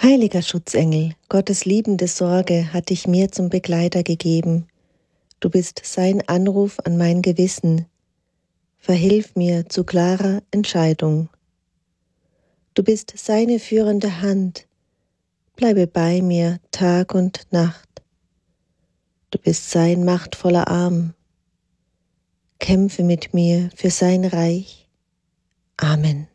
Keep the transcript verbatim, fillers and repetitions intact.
Heiliger Schutzengel, Gottes liebende Sorge hat dich mir zum Begleiter gegeben. Du bist sein Anruf an mein Gewissen. Verhilf mir zu klarer Entscheidung. Du bist seine führende Hand. Bleibe bei mir Tag und Nacht. Du bist sein machtvoller Arm. Kämpfe mit mir für sein Reich. Amen.